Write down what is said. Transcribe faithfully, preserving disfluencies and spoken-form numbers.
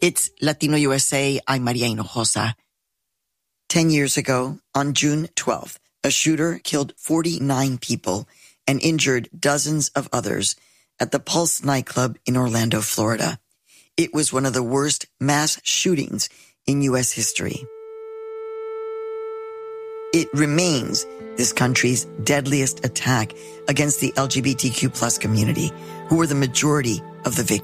It's Latino U S A. I'm Maria Hinojosa. Ten years ago, on June twelfth, a shooter killed forty-nine people and injured dozens of others at the Pulse nightclub in Orlando, Florida. It was one of the worst mass shootings in U S history. It remains this country's deadliest attack against the L G B T Q plus community, who were the majority of the victims.